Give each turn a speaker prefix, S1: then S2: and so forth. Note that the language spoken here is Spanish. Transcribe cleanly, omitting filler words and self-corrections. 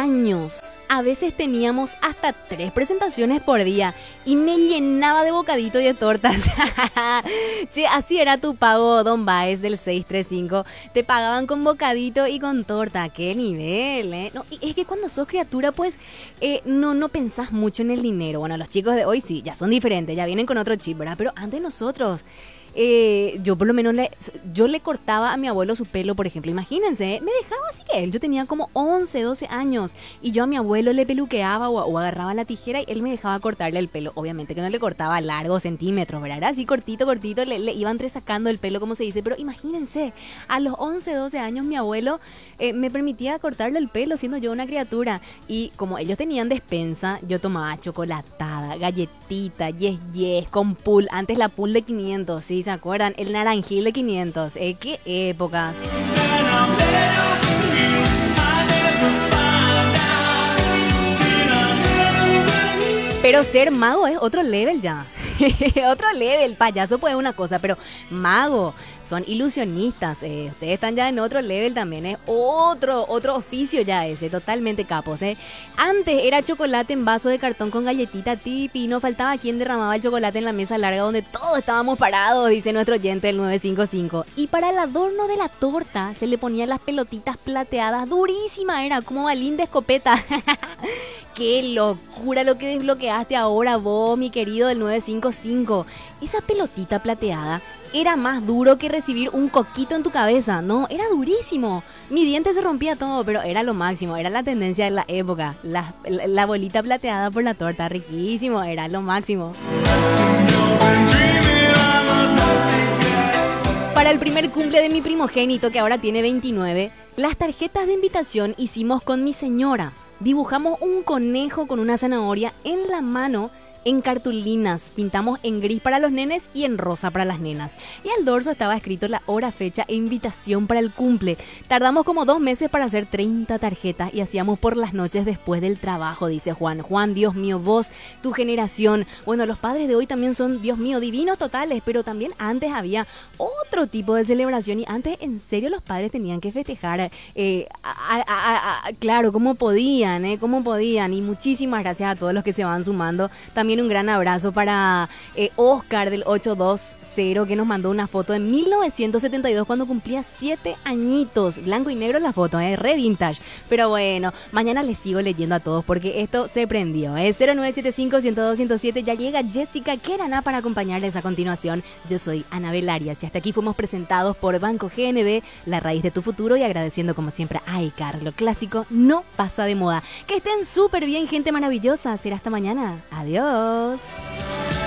S1: años, a veces teníamos hasta 3 presentaciones por día y me llenaba de bocadito y de tortas. Che, así era tu pago, Don Baez del 635. Te pagaban con bocadito y con torta. ¡Qué nivel, eh! No, y es que cuando sos criatura, pues, no pensás mucho en el dinero. Bueno, los chicos de hoy sí, ya son diferentes, ya vienen con otro chip, ¿verdad? Pero antes nosotros... yo por lo menos yo le cortaba a mi abuelo su pelo, por ejemplo. Imagínense, me dejaba así que él, yo tenía como 11, 12 años y yo a mi abuelo le peluqueaba o agarraba la tijera y él me dejaba cortarle el pelo. Obviamente que no le cortaba largos centímetros, ¿verdad? Era así cortito, le iba entresacando el pelo, como se dice. Pero imagínense, a los 11, 12 años mi abuelo me permitía cortarle el pelo siendo yo una criatura. Y como ellos tenían despensa, yo tomaba chocolatada, galletita, yes, con pool. Antes la pool de 500, ¿sí? ¿Se acuerdan? El naranjil de 500. ¡Qué épocas! Pero ser mago es otro level ya. Otro level. Payaso puede una cosa, pero mago, son ilusionistas. Ustedes están ya en otro level también. Otro oficio ya ese, totalmente capos. Antes era chocolate en vaso de cartón con galletita tipi. No faltaba quien derramaba el chocolate en la mesa larga donde todos estábamos parados, dice nuestro oyente del 955. Y para el adorno de la torta se le ponían las pelotitas plateadas. Durísima era, como balín de escopeta. ¡Qué locura lo que desbloqueaste ahora vos, mi querido del 955! Esa pelotita plateada era más duro que recibir un coquito en tu cabeza. No, era durísimo. Mi diente se rompía todo, pero era lo máximo. Era la tendencia de la época. La bolita plateada por la torta, riquísimo. Era lo máximo. Para el primer cumple de mi primogénito, que ahora tiene 29, las tarjetas de invitación hicimos con mi señora. Dibujamos un conejo con una zanahoria en la mano en cartulinas. Pintamos en gris para los nenes y en rosa para las nenas. Y al dorso estaba escrito la hora, fecha e invitación para el cumple. Tardamos como 2 meses para hacer 30 tarjetas y hacíamos por las noches después del trabajo, dice Juan. Juan, Dios mío, vos, tu generación. Bueno, los padres de hoy también son, Dios mío, divinos totales, pero también antes había otro tipo de celebración y antes en serio los padres tenían que festejar, claro, como podían. Y muchísimas gracias a todos los que se van sumando. También un gran abrazo para Oscar del 820 que nos mandó una foto de 1972 cuando cumplía 7 añitos. Blanco y negro la foto, re vintage. Pero bueno, mañana les sigo leyendo a todos porque esto se prendió. 0975-102-107. Ya llega Jessica Queraná para acompañarles a continuación. Yo soy Anabel Arias y hasta aquí fuimos presentados por Banco GNB, la raíz de tu futuro, y agradeciendo como siempre a iCar. Lo clásico no pasa de moda. Que estén súper bien, gente maravillosa. Será hasta mañana. Adiós.